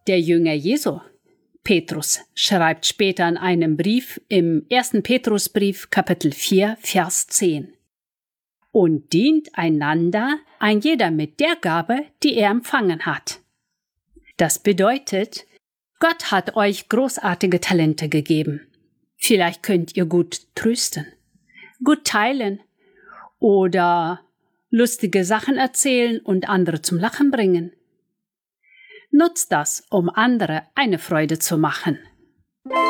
Der Jünger Jesu, Petrus, schreibt später in einem Brief im 1. Petrusbrief, Kapitel 4, Vers 10. Und dient einander, ein jeder mit der Gabe, die er empfangen hat. Das bedeutet, Gott hat euch großartige Talente gegeben. Vielleicht könnt ihr gut trösten, gut teilen oder lustige Sachen erzählen und andere zum Lachen bringen. Nutzt das, um andere eine Freude zu machen.